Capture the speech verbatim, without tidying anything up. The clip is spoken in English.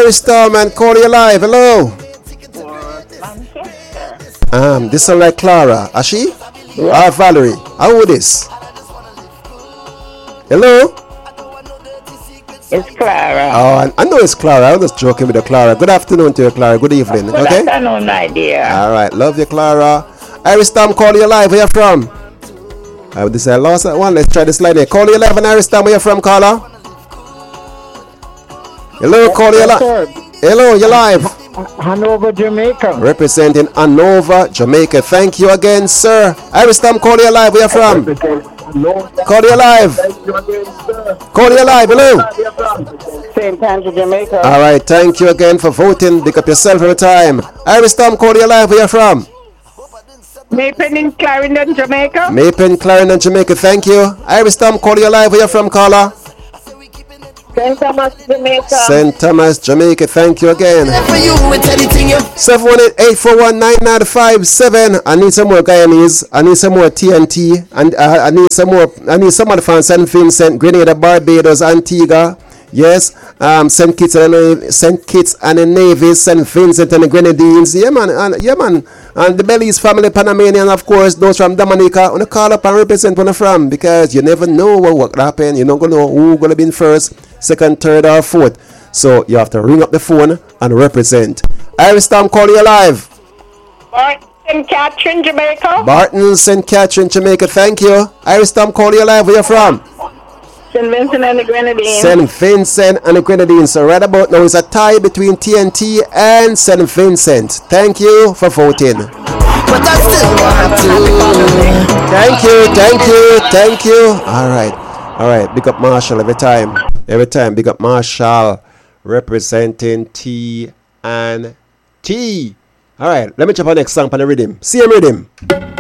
Irish Starman, call you live. Hello. Um, this sound like Clara. Is she? Yeah. Ah, Valerie. How old is? Hello? It's Clara. Oh, I, I know it's Clara. I'm just joking with the Clara. Good afternoon to you, Clara. Good evening. Good okay? afternoon, my dear. All right. Love you, Clara. Irish Storm, call you live. Where you from? Uh, this is I lost that one. Let's try this line here. Call you live on Irish Storm. Where you from, caller? Hello, call you live. Hello, you're live. Hanover, Jamaica. Representing Hanover, Jamaica. Thank you again, sir. Irish Storm, call you live. Where you from? Call you live. Call you live. Hello. Saint Andrew, Jamaica. All right. Thank you again for voting. Pick up yourself every time. Irish Storm, call you live. Where you from? Maypen in Clarendon, Jamaica. Maypen, Clarendon, Jamaica. Thank you. Irish Storm, call you live. Where you from, caller? Saint Thomas, Jamaica. Saint Thomas, Jamaica. Thank you again. seven one eight, eight four one, nine nine five seven. I need some more Guyanese. I need some more T N T. And uh, I need some more. I need someone from Saint Vincent, Grenada, Barbados, Antigua. Yes. Um, Saint Kitts and Saint Kitts and the Nevis, Saint Vincent and the Grenadines. Yeah, man. And, yeah, man. And the Belize family, Panamanian, of course, those from Dominica. Want to call up and represent where they're from, because you never know what will happen. You're not going to know who's going to be in first, second, third, or fourth. So you have to ring up the phone and represent. Irish Storm, call you live. Barton, Saint Catherine, Jamaica. Barton, Saint Catherine, Jamaica. Thank you. Irish Storm, call you live. Where you from? Saint Vincent and the Grenadines. Saint Vincent and the Grenadines. So right about now it's a tie between T N T and Saint Vincent. Thank you for voting. But I still want to. Thank you, thank you, thank you. All right, all right. Big up Marshall every time. Every time, big up Marshall representing T and T. All right, let me jump on next song on the rhythm. See you rhythm.